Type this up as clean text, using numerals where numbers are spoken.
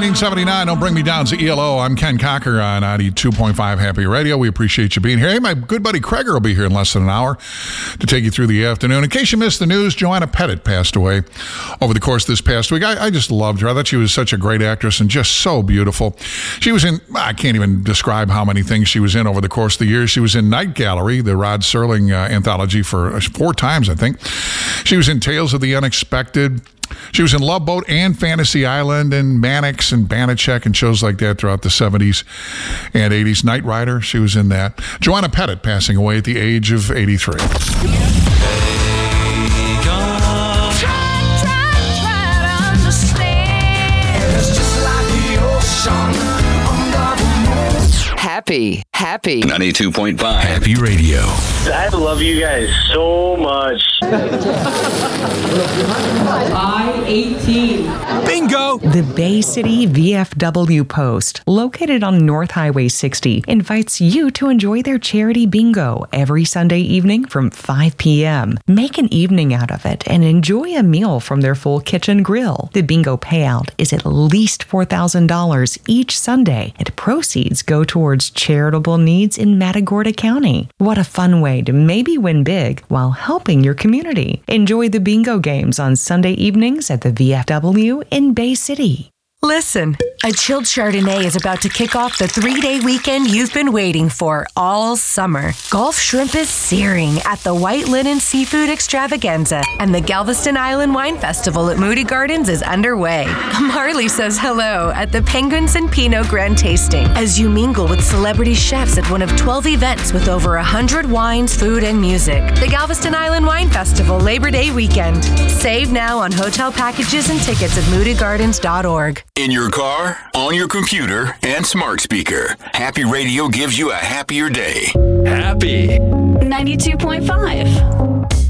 1979, Don't Bring Me Down to ELO. I'm Ken Cocker on 92.5 Happy Radio. We appreciate you being here. Hey, my good buddy Kreger will be here in less than an hour to take you through the afternoon. In case you missed the news, Joanna Pettit passed away over the course of this past week. I just loved her. I thought she was such a great actress and just so beautiful. She was in, I can't even describe how many things she was in over the course of the years. She was in Night Gallery, the Rod Serling anthology, for 4 times, I think. She was in Tales of the Unexpected. She was in Love Boat and Fantasy Island and Mannix and Banachek and shows like that throughout the 70s and 80s. Knight Rider, she was in that. Joanna Pettit passing away at the age of 83. Happy 92.5 Happy Radio. I love you guys so much. I-18. Bingo! The Bay City VFW Post, located on North Highway 60, invites you to enjoy their charity bingo every Sunday evening from 5 p.m. Make an evening out of it and enjoy a meal from their full kitchen grill. The bingo payout is at least $4,000 each Sunday, and proceeds go towards charitable needs in Matagorda County. What a fun way to maybe win big while helping your community. Enjoy the bingo games on Sunday evenings at the VFW in Bay City. Listen, a chilled Chardonnay is about to kick off the 3-day weekend you've been waiting for all summer. Gulf shrimp is searing at the White Linen Seafood Extravaganza, and the Galveston Island Wine Festival at Moody Gardens is underway. Marley says hello at the Penguins and Pinot Grand Tasting as you mingle with celebrity chefs at one of 12 events with over 100 wines, food, and music. The Galveston Island Wine Festival Labor Day weekend. Save now on hotel packages and tickets at moodygardens.org. In your car, on your computer, and smart speaker, Happy Radio gives you a happier day. Happy 92.5.